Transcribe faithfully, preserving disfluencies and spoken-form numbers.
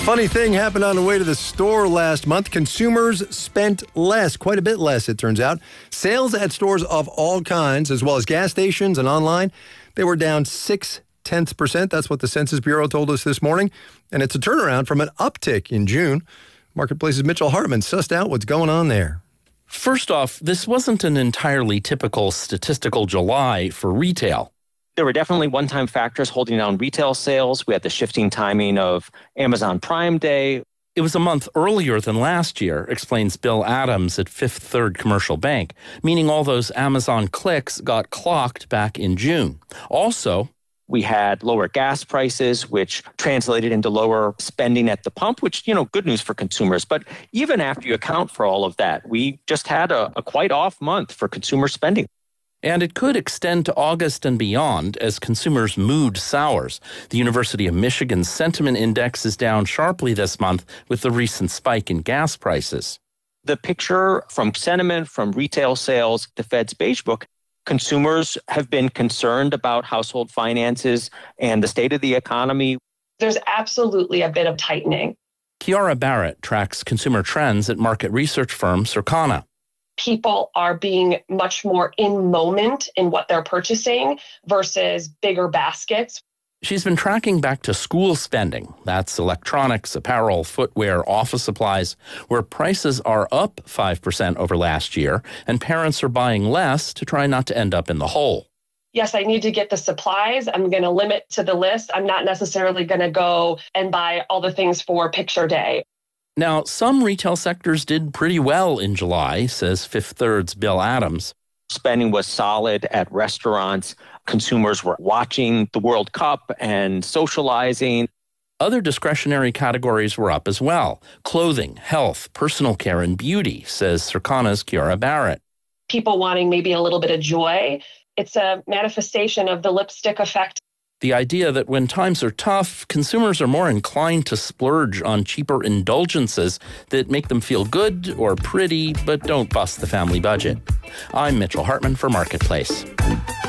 funny thing happened on the way to the store last month. Consumers spent less, quite a bit less, it turns out. Sales at stores of all kinds, as well as gas stations and online, they were down six tenths percent. That's what the Census Bureau told us this morning. And it's a turnaround from an uptick in June. Marketplace's Mitchell Hartman sussed out what's going on there. First off, this wasn't an entirely typical statistical July for retail. There were definitely one-time factors holding down retail sales. We had the shifting timing of Amazon Prime Day. It was a month earlier than last year, explains Bill Adams at Fifth Third Commercial Bank, meaning all those Amazon clicks got clocked back in June. Also, we had lower gas prices, which translated into lower spending at the pump, which, you know, good news for consumers. But even after you account for all of that, we just had a, a quite off month for consumer spending. And it could extend to August and beyond as consumers' mood sours. The University of Michigan's sentiment index is down sharply this month with the recent spike in gas prices. The picture from sentiment, from retail sales, the Fed's Beige Book, consumers have been concerned about household finances and the state of the economy. There's absolutely a bit of tightening. Kiara Barrett tracks consumer trends at market research firm Circana. People are being much more in moment in what they're purchasing versus bigger baskets. She's been tracking back to school spending. That's electronics, apparel, footwear, office supplies, where prices are up five percent over last year, and parents are buying less to try not to end up in the hole. Yes, I need to get the supplies. I'm going to limit to the list. I'm not necessarily going to go and buy all the things for picture day. Now, some retail sectors did pretty well in July, says Fifth Third's Bill Adams. Spending was solid at restaurants. Consumers were watching the World Cup and socializing. Other discretionary categories were up as well. Clothing, health, personal care, and beauty, says Circana's Kiara Barrett. People wanting maybe a little bit of joy. It's a manifestation of the lipstick effect. The idea that when times are tough, consumers are more inclined to splurge on cheaper indulgences that make them feel good or pretty, but don't bust the family budget. I'm Mitchell Hartman for Marketplace.